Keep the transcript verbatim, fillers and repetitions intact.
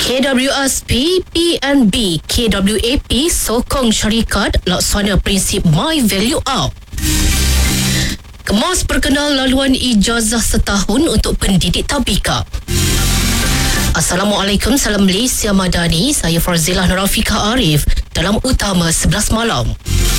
K W S P, P N B, K W A P sokong syarikat laksana prinsip My Value Up. Kemas perkenal laluan ijazah setahun untuk pendidik tabika. Assalamualaikum, salam Malaysia Madani. Saya Farzilah Nurafika Arif dalam Utama sebelas Malam.